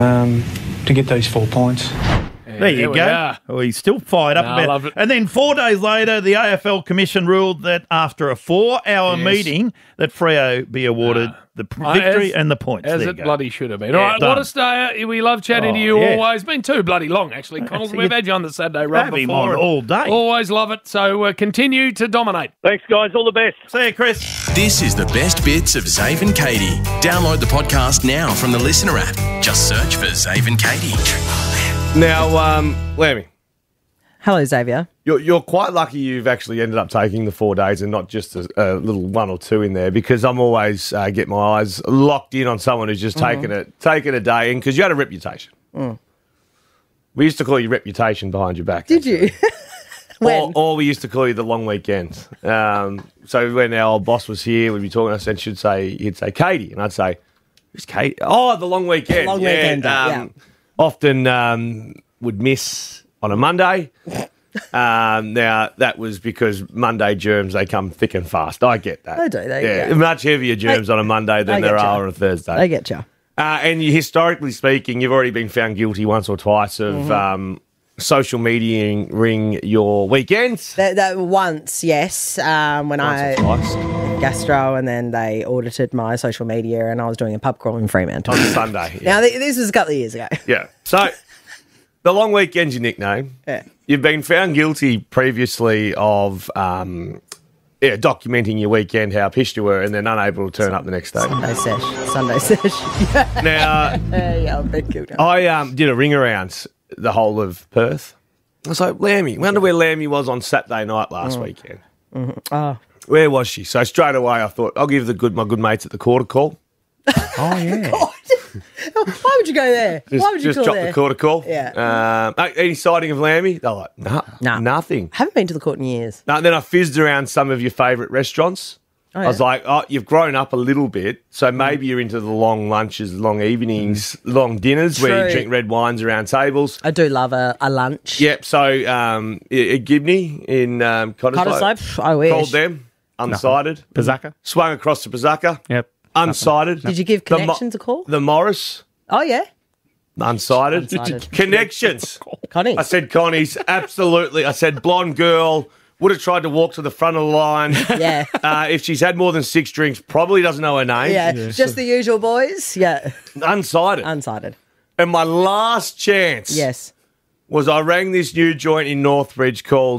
to get those 4 points. There you go. Oh, he's still fired up I about love it. And then 4 days later, the AFL Commission ruled that after a 4-hour meeting, that Freo be awarded the victory and the points. As There it you go. bloody should have been. Yeah, All right, done. what a stay. We love chatting to you yeah. always. Been too bloody long, actually, Connell. so We've you- had you on the Saturday run Have him before. on all day. Always love it. So continue to dominate. Thanks, guys. All the best. See you, Chris. This is the best bits of Zave and Katie. Download the podcast now from the Listener app. Just search for Zave and Katie. Now, Lammy, Hello, Xavier. you're quite lucky you've actually ended up taking the 4 days and not just a little 1 or 2 in there, because I'm always get my eyes locked in on someone who's just taken a day in, because you had a reputation. We used to call you Reputation behind your back. Did you? When? Or we used to call you the long weekend. So when our old boss was here, we'd be talking, he'd say Katie, and I'd say, who's Katie? Oh, the long weekend. Long weekend, yeah. Often would miss on a Monday. Now, that was because Monday germs, they come thick and fast. I get that. They do, yeah. Much heavier germs on a Monday than there are on a Thursday. I get you. And historically speaking, you've already been found guilty once or twice of social mediaing your weekends. That once, yes. When Once I or twice. gastro, and then they audited my social media, and I was doing a pub crawl in Fremantle. On Sunday. Yeah. Now, this was a couple of years ago. Yeah. So, the long weekend's your nickname. Yeah. You've been found guilty previously of documenting your weekend, how pissed you were, and then unable to turn up the next day. Sunday sesh. Now, Yeah, I'm big guilty. I did a ring around the whole of Perth. I was like, Lammy, wonder where Lammy was on Saturday night last weekend. Oh, Where was she? So straight away I thought, I'll give my good mates at the quarter call. Oh, yeah. why would you go there? Why would you Just call drop there? the quarter call. Yeah. Any sighting of Lammy? They're like, Nah. nothing. Haven't been to the court in years. No, then I fizzed around some of your favourite restaurants. I was like, you've grown up a little bit, so maybe you're into the long lunches, long evenings, long dinners where you True. drink red wines around tables. I do love a lunch. Yep, so at Gibney in Cotteslope, Cotteslope? I wish. called them, unsighted. Pizzacca. Swung across to Pizzacca, Yep. unsighted. Did you give Connections a call? The Morris, Oh, yeah. unsighted. Unsighted. Connections. Connie. I said Connie's, absolutely. I said blonde girl, would have tried to walk to the front of the line. Yeah. If she's had more than 6 drinks, probably doesn't know her name. Yeah. Just the usual boys. Yeah. Unsighted. Unsighted. And my last chance Yes. was I rang this new joint in Northbridge called